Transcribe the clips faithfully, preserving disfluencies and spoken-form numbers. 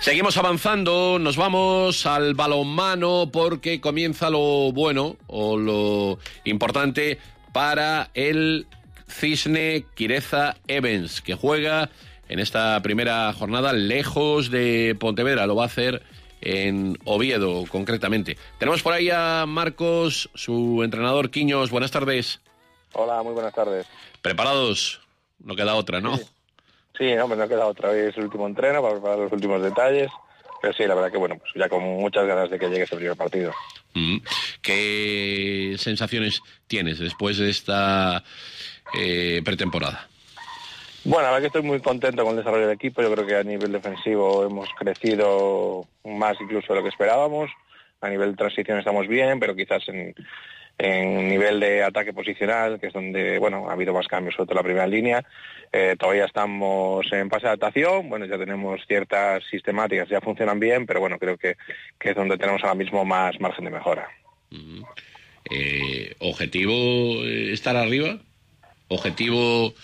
Seguimos avanzando, nos vamos al balonmano porque comienza lo bueno o lo importante para el Cisne Quireza Evans, que juega en esta primera jornada lejos de Pontevedra. Lo va a hacer en Oviedo, concretamente. Tenemos por ahí a Marcos, su entrenador. Quiños, buenas tardes. Hola, muy buenas tardes. ¿Preparados? No queda otra, ¿no? Sí, sí, hombre, no queda otra. Hoy es el último entreno para preparar los últimos detalles. Pero sí, la verdad que, bueno, pues ya con muchas ganas de que llegue ese primer partido. Mm. ¿Qué sensaciones tienes después de esta eh, pretemporada? Bueno, la verdad que estoy muy contento con el desarrollo del equipo. Yo creo que a nivel defensivo hemos crecido más incluso de lo que esperábamos. A nivel de transición estamos bien, pero quizás en, en nivel de ataque posicional, que es donde, bueno, ha habido más cambios, sobre todo en la primera línea, eh, todavía estamos en fase de adaptación. Bueno, ya tenemos ciertas sistemáticas, ya funcionan bien, pero bueno, creo que, que es donde tenemos ahora mismo más margen de mejora. Uh-huh. Eh, ¿Objetivo eh, estar arriba? ¿Objetivo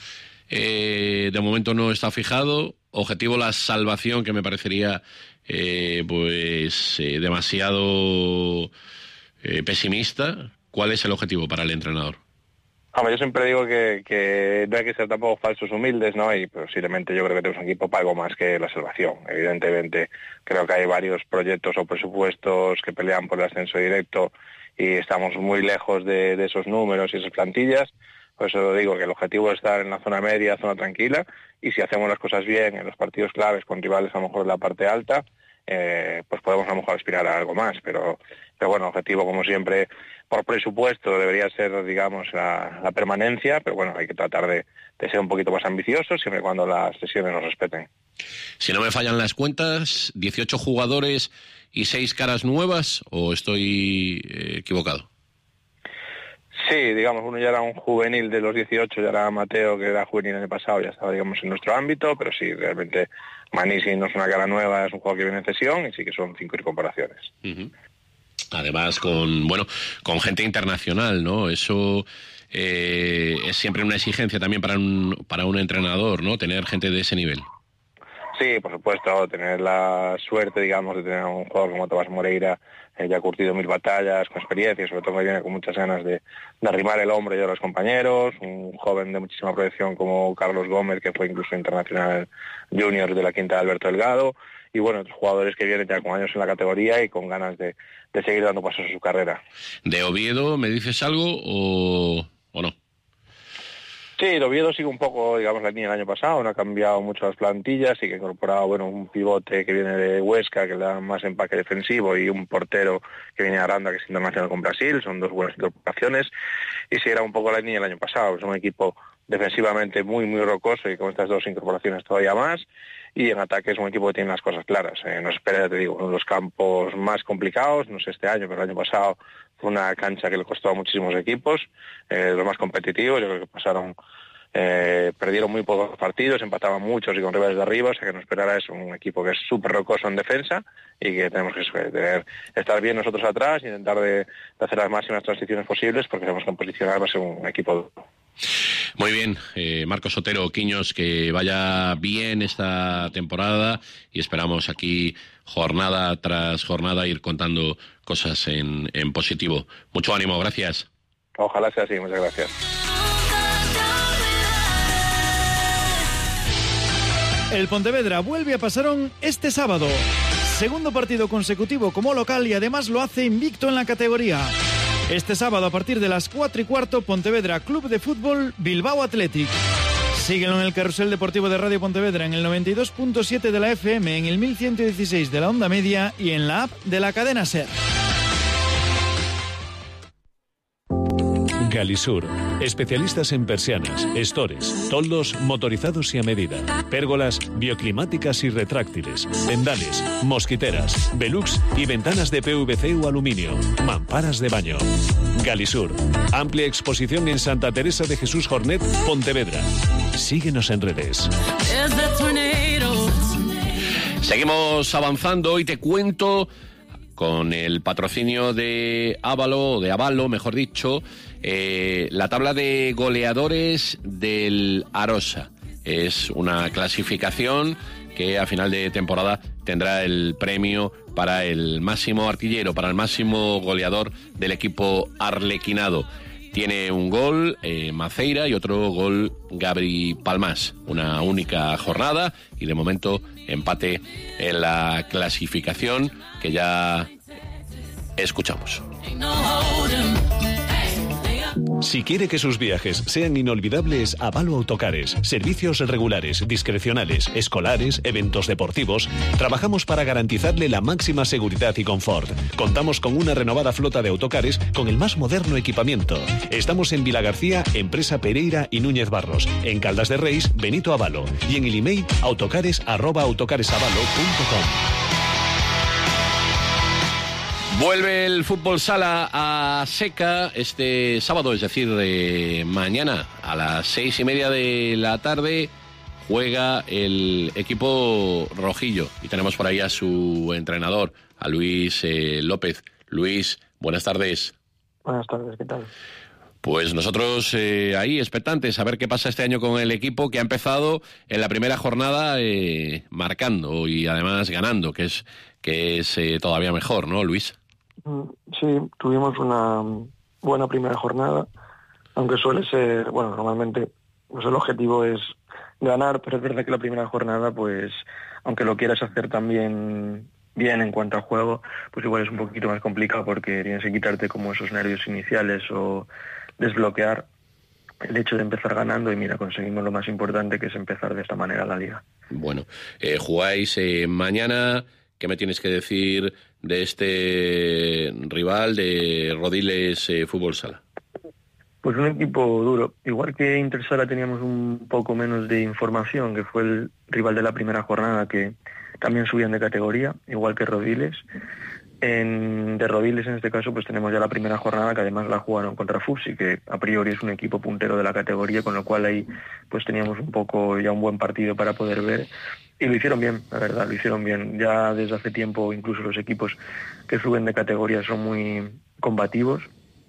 eh, de momento no está fijado? ¿Objetivo la salvación, que me parecería eh, pues eh, demasiado eh, pesimista? ¿Cuál es el objetivo para el entrenador? Hombre, yo siempre digo que, que no hay que ser tampoco falsos humildes, ¿no? Y posiblemente yo creo que tenemos un equipo para algo más que la salvación. Evidentemente, creo que hay varios proyectos o presupuestos que pelean por el ascenso directo y estamos muy lejos de, de esos números y esas plantillas. Por eso digo que el objetivo es estar en la zona media, zona tranquila, y si hacemos las cosas bien en los partidos claves con rivales a lo mejor en la parte alta, eh, pues podemos a lo mejor aspirar a algo más. Pero, pero bueno, objetivo como siempre por presupuesto debería ser, digamos, la, la permanencia, pero bueno, hay que tratar de, de ser un poquito más ambiciosos siempre y cuando las sesiones nos respeten. Si no me fallan las cuentas, dieciocho jugadores y seis caras nuevas, ¿o estoy eh, equivocado? Sí, digamos, uno ya era un juvenil de los dieciocho, ya era Mateo, que era juvenil el año pasado, ya estaba, digamos, en nuestro ámbito, pero sí, realmente Manisi no es una cara nueva, es un jugador que viene en cesión y sí que son cinco incorporaciones. Uh-huh. Además, con bueno, con gente internacional, ¿no? Eso eh, es siempre una exigencia también para un, para un entrenador, ¿no? Tener gente de ese nivel. Sí, por supuesto, tener la suerte, digamos, de tener a un jugador como Tomás Moreira, eh, ya ha curtido mil batallas, con experiencia, y sobre todo que viene con muchas ganas de, de arrimar el hombro y a los compañeros, un joven de muchísima proyección como Carlos Gómez, que fue incluso internacional junior de la quinta de Alberto Delgado, y bueno, otros jugadores que vienen ya con años en la categoría y con ganas de, de seguir dando pasos en su carrera. ¿De Oviedo me dices algo o, o no? Sí, el Oviedo sigue un poco, digamos, la línea del año pasado, no ha cambiado mucho las plantillas, sí que ha incorporado, bueno, un pivote que viene de Huesca, que le da más empaque defensivo, y un portero que viene de Aranda, que es internacional con Brasil, son dos buenas incorporaciones, y sí era un poco la línea del año pasado, es un equipo defensivamente muy, muy rocoso y con estas dos incorporaciones todavía más, y en ataque es un equipo que tiene las cosas claras. Eh, nos espera, te digo, uno de los campos más complicados, no sé este año, pero el año pasado fue una cancha que le costó a muchísimos equipos, eh, los más competitivos, yo creo que pasaron, eh, perdieron muy pocos partidos, empataban muchos y con rivales de arriba, o sea que nos esperará es un equipo que es súper rocoso en defensa y que tenemos que tener, estar bien nosotros atrás y intentar de, de hacer las máximas transiciones posibles, porque sabemos que en posicionar va a ser un equipo. Muy bien, eh, Marcos Otero, Quiños, que vaya bien esta temporada y esperamos aquí jornada tras jornada ir contando cosas en, en positivo. Mucho ánimo, gracias. Ojalá sea así, muchas gracias. El Pontevedra vuelve a Pasarón este sábado. Segundo partido consecutivo como local y además lo hace invicto en la categoría. Este sábado a partir de las cuatro y cuarto, Pontevedra Club de Fútbol Bilbao Athletic. Síguelo en el carrusel deportivo de Radio Pontevedra en el noventa y dos punto siete de la F M, en el mil ciento dieciséis de la onda media y en la app de la cadena SER. Galisur, especialistas en persianas, estores, toldos motorizados y a medida, pérgolas bioclimáticas y retráctiles, vendales, mosquiteras, velux y ventanas de P V C o aluminio, mamparas de baño. Galisur, amplia exposición en Santa Teresa de Jesús Jornet, Pontevedra. Síguenos en redes. Seguimos avanzando y te cuento, con el patrocinio de Ávalo, de Avalo, mejor dicho, eh, la tabla de goleadores del Arosa. Es una clasificación que a final de temporada tendrá el premio para el máximo artillero, para el máximo goleador del equipo arlequinado. Tiene un gol eh, Maceira y otro gol Gabri Palmás. Una única jornada y de momento empate en la clasificación que ya escuchamos. Si quiere que sus viajes sean inolvidables, Avalo Autocares. Servicios regulares, discrecionales, escolares, eventos deportivos. Trabajamos para garantizarle la máxima seguridad y confort. Contamos con una renovada flota de autocares con el más moderno equipamiento. Estamos en Vilagarcía, Empresa Pereira y Núñez Barros. En Caldas de Reis, Benito Avalo. Y en el email autocares arroba autocaresavalo punto com. Vuelve el fútbol sala a Seca este sábado, es decir, eh, mañana a las seis y media de la tarde juega el equipo rojillo y tenemos por ahí a su entrenador, a Luis eh, López. Luis, buenas tardes. Buenas tardes, ¿qué tal? Pues nosotros eh, ahí expectantes a ver qué pasa este año con el equipo que ha empezado en la primera jornada eh, marcando y además ganando, que es, que es eh, todavía mejor, ¿no, Luis? Sí, tuvimos una buena primera jornada, aunque suele ser, bueno, normalmente pues el objetivo es ganar, pero es verdad que la primera jornada, pues, aunque lo quieras hacer también bien en cuanto a juego, pues igual es un poquito más complicado porque tienes que quitarte como esos nervios iniciales o desbloquear el hecho de empezar ganando y mira, conseguimos lo más importante que es empezar de esta manera la liga. Bueno, eh, jugáis eh, mañana. ¿Qué me tienes que decir de este rival de Rodiles eh, Fútbol Sala? Pues un equipo duro. Igual que Intersala teníamos un poco menos de información, que fue el rival de la primera jornada, que también subían de categoría, igual que Rodiles. En, de Rodiles en este caso pues tenemos ya la primera jornada que además la jugaron contra Fusi, que a priori es un equipo puntero de la categoría, con lo cual ahí pues teníamos un poco ya un buen partido para poder ver y lo hicieron bien, la verdad, lo hicieron bien. Ya desde hace tiempo incluso los equipos que suben de categoría son muy combativos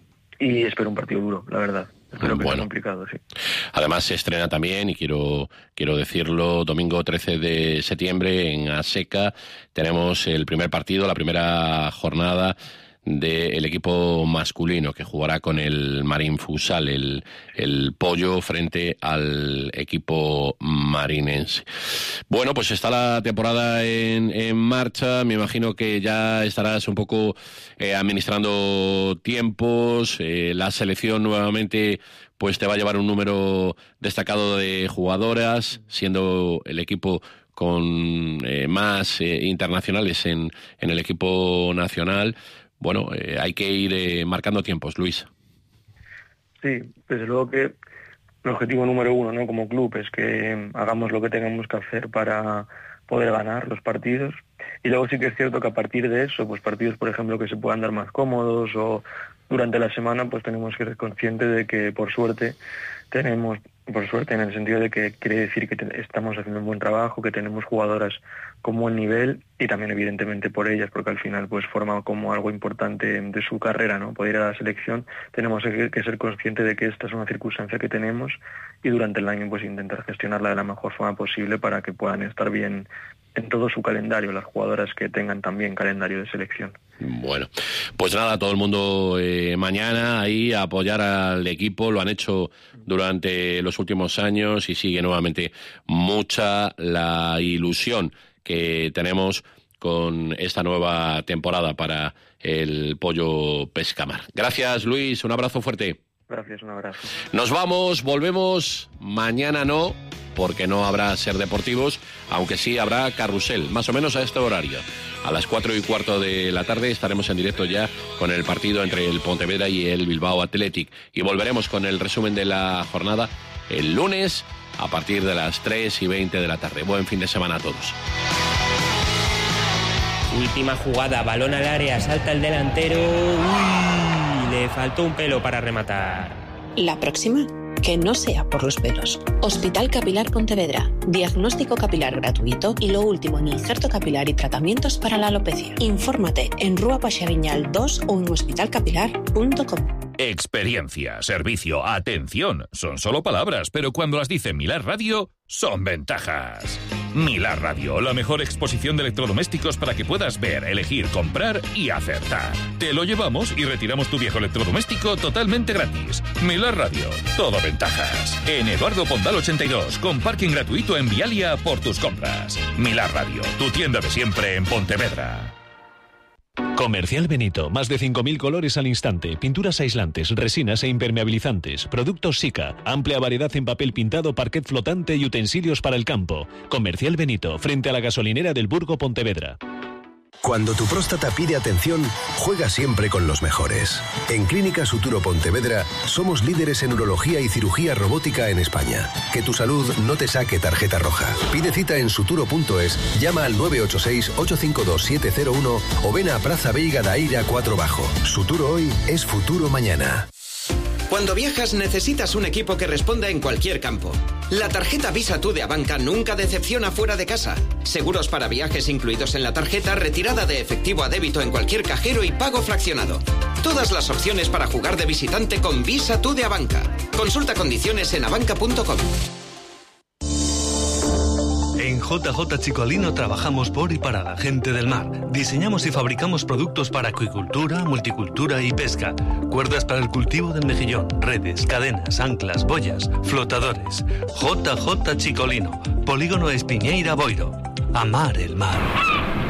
y espero un partido duro, la verdad. Espero que bueno, sea complicado, sí. Además se estrena también, y quiero quiero decirlo, domingo trece de septiembre en Aseca tenemos el primer partido, la primera jornada del equipo masculino que jugará con el Marín Futsal, el, el Pollo frente al equipo marinense. Bueno, pues está la temporada en, en marcha, me imagino que ya estarás un poco eh, administrando tiempos, eh, la selección nuevamente pues te va a llevar un número destacado de jugadoras, siendo el equipo con eh, más eh, internacionales en, en el equipo nacional. Bueno, eh, hay que ir eh, marcando tiempos, Luis. Sí, desde luego que el objetivo número uno, ¿no?, como club es que hagamos lo que tengamos que hacer para poder ganar los partidos. Y luego sí que es cierto que a partir de eso, pues partidos, por ejemplo, que se puedan dar más cómodos o durante la semana, pues tenemos que ser conscientes de que, por suerte, tenemos, por suerte en el sentido de que quiere decir que te, estamos haciendo un buen trabajo, que tenemos jugadoras con buen nivel y también evidentemente por ellas, porque al final pues forma como algo importante de su carrera, ¿no? Poder ir a la selección, tenemos que, que ser conscientes de que esta es una circunstancia que tenemos y durante el año pues intentar gestionarla de la mejor forma posible para que puedan estar bien en todo su calendario, las jugadoras que tengan también calendario de selección. Bueno, pues nada, todo el mundo eh, mañana ahí a apoyar al equipo, lo han hecho durante los últimos años y sigue nuevamente mucha la ilusión que tenemos con esta nueva temporada para el Pollo Pescamar. Gracias, Luis, un abrazo fuerte. Gracias, un abrazo. Nos vamos, volvemos, mañana no, porque no habrá Ser Deportivos, aunque sí habrá Carrusel, más o menos a este horario. A las cuatro y cuarto de la tarde estaremos en directo ya con el partido entre el Pontevedra y el Bilbao Athletic. Y volveremos con el resumen de la jornada el lunes a partir de las tres y veinte de la tarde. Buen fin de semana a todos. Última jugada, balón al área, salta el delantero. Uy, le faltó un pelo para rematar. La próxima, que no sea por los pelos. Hospital Capilar Pontevedra. Diagnóstico capilar gratuito y lo último en injerto capilar y tratamientos para la alopecia. Infórmate en Rúa Paxariñal dos o en hospital capilar punto com. Experiencia, servicio, atención, son solo palabras, pero cuando las dice Milar Radio, son ventajas. Milar Radio, la mejor exposición de electrodomésticos para que puedas ver, elegir, comprar y acertar. Te lo llevamos y retiramos tu viejo electrodoméstico totalmente gratis. Milar Radio, todo ventajas. En Eduardo Pondal ochenta y dos, con parking gratuito en Vialia por tus compras. Milar Radio, tu tienda de siempre en Pontevedra. Comercial Benito, más de cinco mil colores al instante, pinturas aislantes, resinas e impermeabilizantes, productos Sika, amplia variedad en papel pintado, parquet flotante y utensilios para el campo. Comercial Benito, frente a la gasolinera del Burgo Pontevedra. Cuando tu próstata pide atención, juega siempre con los mejores. En Clínica Suturo Pontevedra somos líderes en urología y cirugía robótica en España. Que tu salud no te saque tarjeta roja. Pide cita en suturo punto es, llama al nueve ocho seis, ocho cinco dos, siete cero uno o ven a Praza Veiga da Ira cuatro Bajo. Suturo hoy es futuro mañana. Cuando viajas necesitas un equipo que responda en cualquier campo. La tarjeta Visa Tú de Abanca nunca decepciona fuera de casa. Seguros para viajes incluidos en la tarjeta, retirada de efectivo a débito en cualquier cajero y pago fraccionado. Todas las opciones para jugar de visitante con Visa Tú de Abanca. Consulta condiciones en abanca punto com. En J J Chicolino trabajamos por y para la gente del mar. Diseñamos y fabricamos productos para acuicultura, multicultura y pesca. Cuerdas para el cultivo del mejillón, redes, cadenas, anclas, boyas, flotadores. J J Chicolino, Polígono Espiñeira Boiro. Amar el mar.